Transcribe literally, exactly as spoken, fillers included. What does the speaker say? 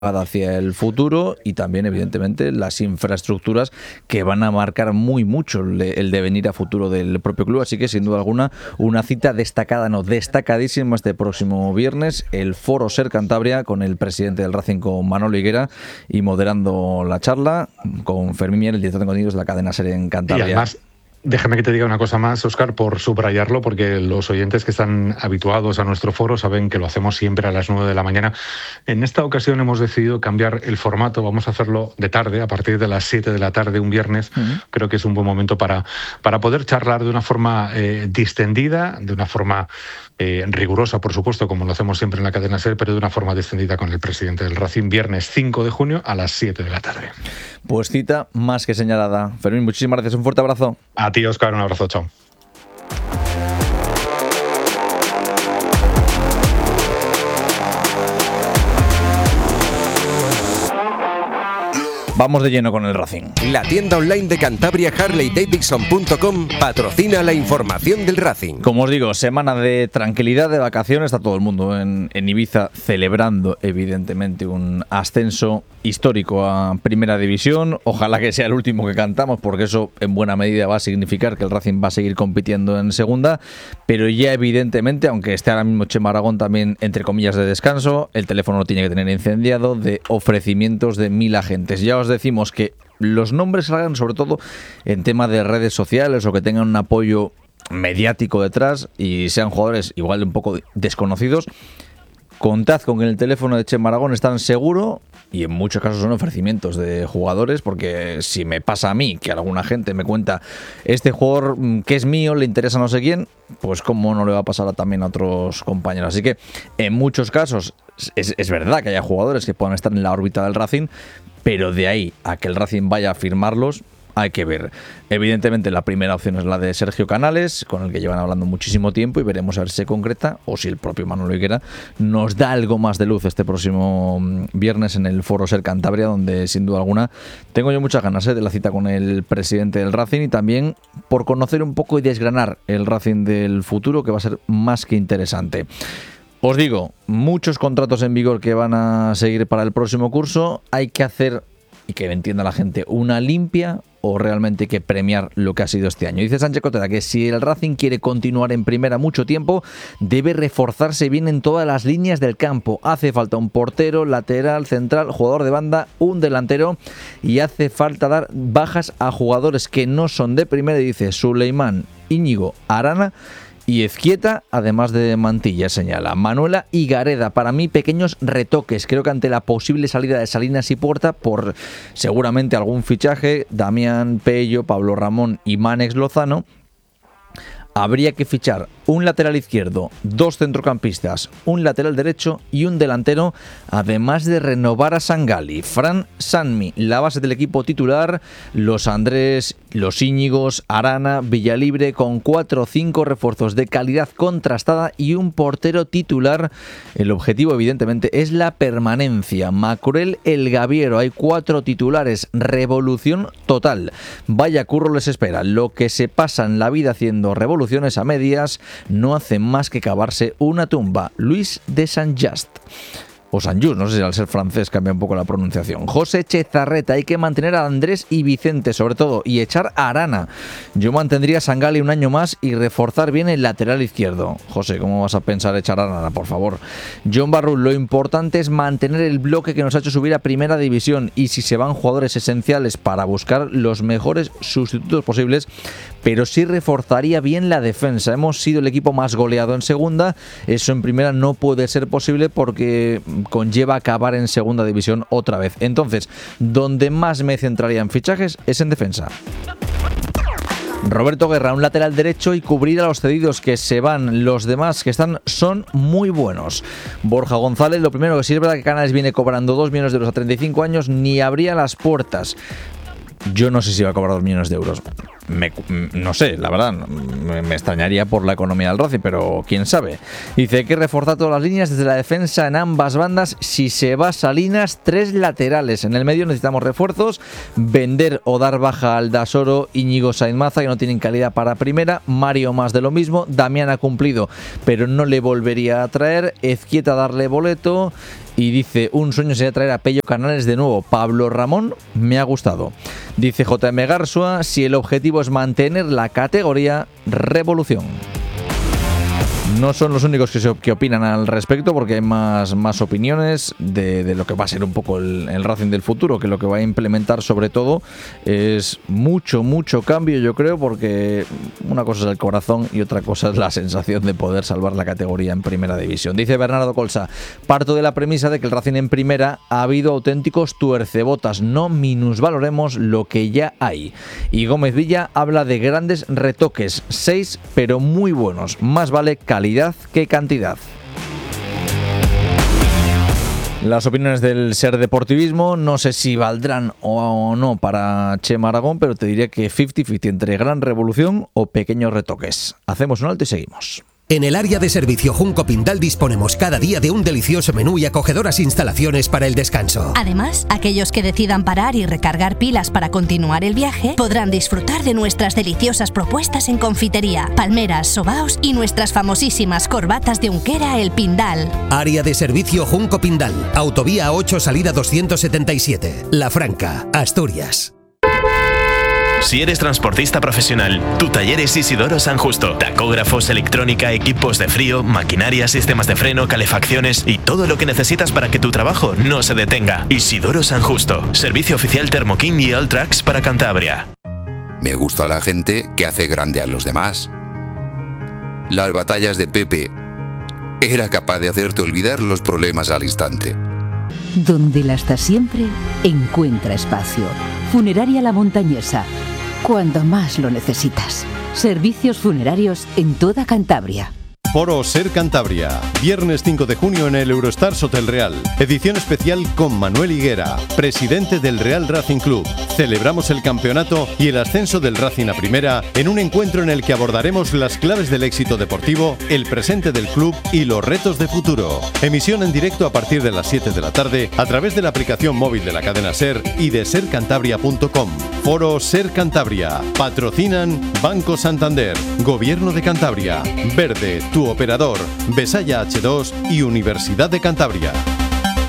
hacia el futuro y también evidentemente las infraestructuras que van a marcar muy mucho el devenir a futuro del propio club, así que sin duda alguna una cita destacada, no, destacadísima este próximo viernes, el Foro Ser Cantabria con el presidente del Racing, con Manolo Higuera, y moderando la charla con Fermín Mier, el director de contenidos de la cadena Ser en Cantabria. Y además, déjame que te diga una cosa más, Óscar, por subrayarlo, porque los oyentes que están habituados a nuestro foro saben que lo hacemos siempre a las nueve de la mañana. En esta ocasión hemos decidido cambiar el formato, vamos a hacerlo de tarde, a partir de las siete de la tarde, un viernes. Uh-huh. Creo que es un buen momento para, para poder charlar de una forma eh, distendida, de una forma eh, rigurosa, por supuesto, como lo hacemos siempre en la cadena SER, pero de una forma distendida con el presidente del Racing, viernes cinco de junio a las siete de la tarde. Pues cita más que señalada. Fermín, muchísimas gracias, un fuerte abrazo. A ti, Óscar, un abrazo, chao. Vamos de lleno con el Racing. La tienda online de Cantabria Harley Davidson punto com patrocina la información del Racing. Como os digo, semana de tranquilidad, de vacaciones, está todo el mundo en, en Ibiza celebrando evidentemente un ascenso histórico a Primera División. Ojalá que sea el último que cantamos, porque eso en buena medida va a significar que el Racing va a seguir compitiendo en Segunda, pero ya evidentemente, aunque esté ahora mismo Chema Aragón también entre comillas de descanso, el teléfono lo tiene que tener incendiado de ofrecimientos de mil agentes. Ya os decimos que los nombres salgan sobre todo en tema de redes sociales o que tengan un apoyo mediático detrás y sean jugadores igual un poco desconocidos. Contad con que en el teléfono de Chema Aragón están seguro, y en muchos casos son ofrecimientos de jugadores, porque si me pasa a mí que alguna gente me cuenta este jugador que es mío, le interesa no sé quién, pues cómo no le va a pasar también a otros compañeros. Así que en muchos casos es, es verdad que haya jugadores que puedan estar en la órbita del Racing, pero de ahí a que el Racing vaya a firmarlos, hay que ver. Evidentemente la primera opción es la de Sergio Canales, con el que llevan hablando muchísimo tiempo, y veremos a ver si se concreta o si el propio Manolo Higuera nos da algo más de luz este próximo viernes en el Foro Ser Cantabria, donde sin duda alguna tengo yo muchas ganas ¿eh? de la cita con el presidente del Racing, y también por conocer un poco y desgranar el Racing del futuro, que va a ser más que interesante. Os digo, muchos contratos en vigor que van a seguir para el próximo curso. Hay que hacer, y que entienda la gente, una limpia, o realmente hay que premiar lo que ha sido este año. Dice Sánchez Cotera que si el Racing quiere continuar en primera mucho tiempo, debe reforzarse bien en todas las líneas del campo. Hace falta un portero, lateral, central, jugador de banda, un delantero, y hace falta dar bajas a jugadores que no son de primera. Dice Suleimán, Íñigo, Arana y Ezquieta, además de Mantilla, señala. Manuela y Gareda, para mí pequeños retoques. Creo que ante la posible salida de Salinas y Puerta, por seguramente algún fichaje, Damián Pello, Pablo Ramón y Mánex Lozano, habría que fichar un lateral izquierdo, dos centrocampistas, un lateral derecho y un delantero, además de renovar a Sangali. Fran Sanmi, la base del equipo titular, los Andrés, los Íñigos, Arana, Villalibre, con cuatro o cinco refuerzos de calidad contrastada y un portero titular. El objetivo, evidentemente, es la permanencia. Macurel, el Gaviero, hay cuatro titulares, revolución total. Vaya curro les espera. Lo que se pasa en la vida haciendo revoluciones a medias no hace más que cavarse una tumba. Luis de Saint-Just. O Saint-Just, no sé si al ser francés cambia un poco la pronunciación. José Chezarreta, hay que mantener a Andrés y Vicente sobre todo, y echar a Arana. Yo mantendría a Sangali un año más y reforzar bien el lateral izquierdo. José, ¿cómo vas a pensar echar a Arana, por favor? John Barrul, lo importante es mantener el bloque que nos ha hecho subir a Primera División, y si se van jugadores esenciales, para buscar los mejores sustitutos posibles, pero sí reforzaría bien la defensa. Hemos sido el equipo más goleado en Segunda, eso en Primera no puede ser posible porque conlleva acabar en Segunda División otra vez. Entonces, donde más me centraría en fichajes es en defensa. Roberto Guerra, un lateral derecho, y cubrir a los cedidos que se van. Los demás que están son muy buenos. Borja González, lo primero, que sí es verdad que Canales viene cobrando dos millones de euros a treinta y cinco años, ni abría las puertas. Yo no sé si va a cobrar dos millones de euros. Me, no sé, la verdad, me, me extrañaría por la economía del Racing, pero quién sabe. Dice, hay que reforzar todas las líneas desde la defensa en ambas bandas. Si se va Salinas, tres laterales. En el medio necesitamos refuerzos, vender o dar baja al Dasoro, Íñigo, Sainz Maza, que no tienen calidad para primera. Mario, más de lo mismo. Damián ha cumplido, pero no le volvería a traer. Ezquieta, darle boleto. Y dice, un sueño sería traer a Pello Canales de nuevo. Pablo Ramón, me ha gustado. Dice J M Garsua, si el objetivo es mantener la categoría, revolución. No son los únicos que, se, que opinan al respecto, porque hay más, más opiniones de, de lo que va a ser un poco el, el Racing del futuro, que lo que va a implementar sobre todo es mucho, mucho cambio, yo creo, porque una cosa es el corazón y otra cosa es la sensación de poder salvar la categoría en primera división. Dice Bernardo Colsa, parto de la premisa de que el Racing en primera ha habido auténticos tuercebotas, no minusvaloremos lo que ya hay. Y Gómez Villa habla de grandes retoques, seis pero muy buenos, más vale calidad que cantidad. Las opiniones del Ser Deportivismo no sé si valdrán o no para Chema Aragón, pero te diré que cincuenta cincuenta entre gran revolución o pequeños retoques. Hacemos un alto y seguimos. En el área de servicio Junco Pindal disponemos cada día de un delicioso menú y acogedoras instalaciones para el descanso. Además, aquellos que decidan parar y recargar pilas para continuar el viaje podrán disfrutar de nuestras deliciosas propuestas en confitería, palmeras, sobaos y nuestras famosísimas corbatas de Unquera El Pindal. Área de servicio Junco Pindal, Autovía ocho, salida doscientos setenta y siete, La Franca, Asturias. Si eres transportista profesional, tu taller es Isidoro San Justo. Tacógrafos, electrónica, equipos de frío, maquinaria, sistemas de freno, calefacciones y todo lo que necesitas para que tu trabajo no se detenga. Isidoro San Justo. Servicio oficial Thermoking y Alltrax para Cantabria. Me gusta la gente que hace grande a los demás. Las batallas de Pepe. Era capaz de hacerte olvidar los problemas al instante. Donde la está siempre, encuentra espacio. Funeraria La Montañesa. Cuando más lo necesitas. Servicios funerarios en toda Cantabria. Foro Ser Cantabria, viernes cinco de junio en el Eurostars Hotel Real. Edición especial con Manuel Higuera, presidente del Real Racing Club. Celebramos el campeonato y el ascenso del Racing a primera en un encuentro en el que abordaremos las claves del éxito deportivo, el presente del club y los retos de futuro. Emisión en directo a partir de las siete de la tarde a través de la aplicación móvil de la cadena Ser y de ser cantabria punto com. Foro Ser Cantabria. Patrocinan Banco Santander, Gobierno de Cantabria, Verde, tu operador, Besaya H dos y Universidad de Cantabria.